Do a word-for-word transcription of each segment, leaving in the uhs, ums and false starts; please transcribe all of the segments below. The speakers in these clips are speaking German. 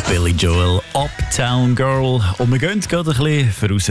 Billy Joel, Uptown Girl. Und wir gehen gerade ein bisschen voraus.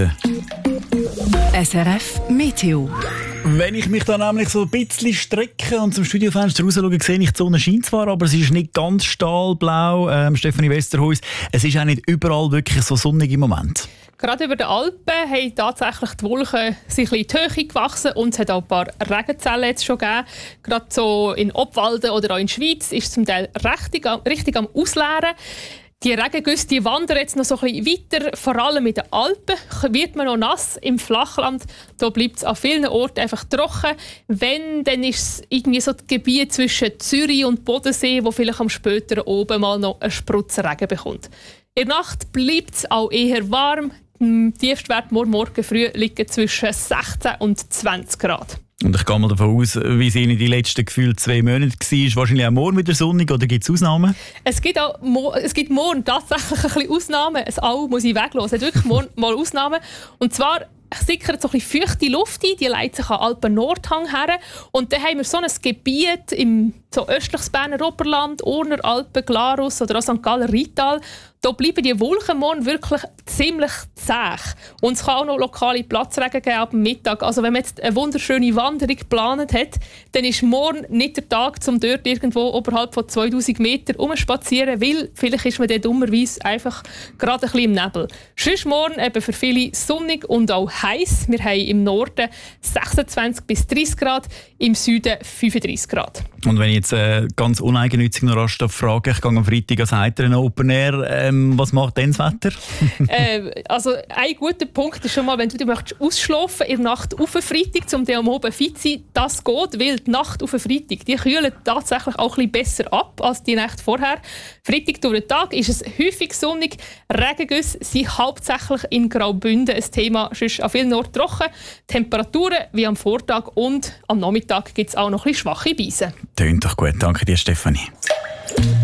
S R F Meteo. Wenn ich mich da nämlich so ein bisschen strecke und zum Studiofenster raus schaue, sehe ich, die Sonne scheint zwar, aber es ist nicht ganz stahlblau. Ähm, Stefanie Westerhuis, es ist auch nicht überall wirklich so sonnig im Moment. Gerade über den Alpen haben tatsächlich die Wolken sich ein bisschen in die Höhe gewachsen und es hat auch ein paar Regenzellen jetzt schon gegeben. Gerade so in Obwalden oder auch in der Schweiz ist es zum Teil richtig, richtig am Ausleeren. Die Regengüsse die wandern jetzt noch so ein bisschen weiter, vor allem in den Alpen wird man noch nass. Im Flachland da bleibt es an vielen Orten einfach trocken. Wenn, dann ist es irgendwie so das Gebiet zwischen Zürich und Bodensee, wo vielleicht am späteren oben mal noch einen Sprutz Regen bekommt. In der Nacht bleibt es auch eher warm. Der Tiefstwert morgen, morgen früh liegt zwischen sechzehn und zwanzig Grad. Und ich gehe mal davon aus, wie es in den letzten gefühlt zwei Monaten war, wahrscheinlich auch morgen wieder sonnig, oder gibt es Ausnahmen? Es gibt, auch, es gibt morgen tatsächlich ein bisschen Ausnahmen. Es all muss ich weglassen. Es hat wirklich morgen mal Ausnahmen. Und zwar sickert so ein bisschen feuchte Luft ein, die leitet sich an Alpen-Nordhang her. Und dann haben wir so ein Gebiet im so östliches Berner Oberland, Urner Alpen, Glarus oder auch Sankt Galler Rital. Da bleiben die Wolken morgen wirklich ziemlich zäh. Und es kann auch noch lokale Platzregen geben ab dem Mittag. Also wenn man jetzt eine wunderschöne Wanderung geplant hat, dann ist morgen nicht der Tag, um dort irgendwo oberhalb von zweitausend Metern rumspazieren, weil vielleicht ist man dann dummerweise einfach gerade ein bisschen im Nebel. Sonst morgen eben für viele sonnig und auch heiß. Wir haben im Norden sechsundzwanzig bis dreißig Grad, im Süden fünfunddreißig Grad. Und wenn ich jetzt äh, ganz uneigennützig noch rasch frage, ich gehe am Freitag ans Heiteren Open Air, ähm, was macht denn das Wetter? äh, also ein guter Punkt ist schon mal, wenn du dich möchtest ausschlafen in der Nacht auf den Freitag, um dann am Abend fit zu sein, das geht, weil die Nacht auf den Freitag, die kühlen tatsächlich auch ein bisschen besser ab als die Nacht vorher. Freitag durch den Tag ist es häufig sonnig, Regengüsse sind hauptsächlich in Graubünden ein Thema, sonst an vielen Orten trocken. Temperaturen wie am Vortag und am Nachmittag gibt es auch noch ein bisschen schwache Beise. Tönt doch gut, danke dir, Stefanie.